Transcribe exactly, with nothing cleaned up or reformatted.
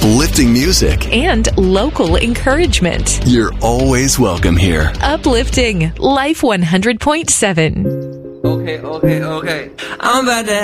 uplifting music, and local encouragement. you're always welcome here. Uplifting Life one hundred point seven. Okay, okay, okay. I'm about to